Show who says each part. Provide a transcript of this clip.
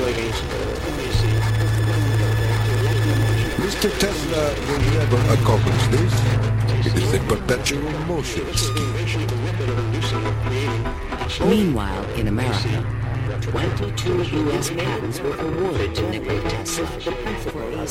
Speaker 1: Mr. Tesla will never accomplish this. It is a perpetual motion scheme.
Speaker 2: Meanwhile, in America, 22 U.S. patents were awarded to Nikola Tesla, principally